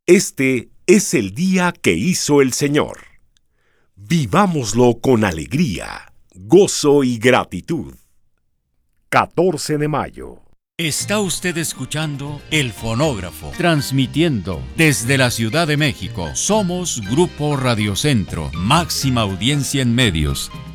Este es el día que hizo el Señor. Vivámoslo con alegría, gozo y gratitud. 14 de mayo. Está usted escuchando El Fonógrafo, transmitiendo desde la Ciudad de México. Somos Grupo Radio Centro, máxima audiencia en medios.